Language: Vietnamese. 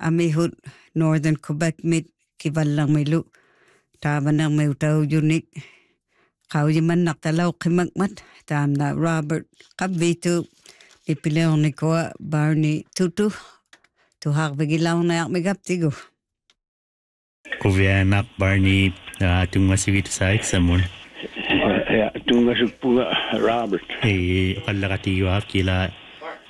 amihut Northern Quebec mit kivalang milu tabanang may utaw unik kaujiman naktalaw kimakmat tam na Robert Kabvitu ipileong ni ko Barney Tutu tuhak bigilaw na yak megaptigo Kuvianak Barney tung masivit sa examon tung masuk pula Robert kalakatiyo kila